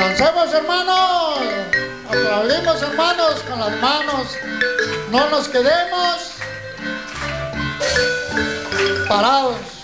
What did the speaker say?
Dancemos, hermanos. Aplaudimos, hermanos, con las manos. No nos quedemos parados.